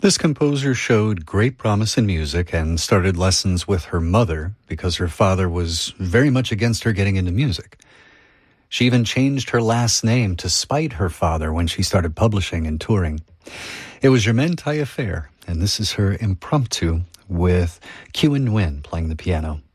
This composer showed great promise in music and started lessons with her mother because her father was very much against her getting into music. She even changed her last name to spite her father when she started publishing and touring. It was Germaine Taillefer, and this is her impromptu with Kyu and Nguyen playing the piano.